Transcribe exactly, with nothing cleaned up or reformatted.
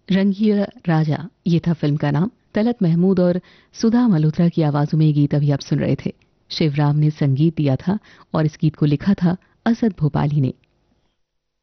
रंगीला राजा, ये था फिल्म का नाम। तलत महमूद और सुधा मल्होत्रा की आवाजों में ये गीत अभी आप सुन रहे थे। शिवराम ने संगीत दिया था और इस गीत को लिखा था असद भोपाली ने।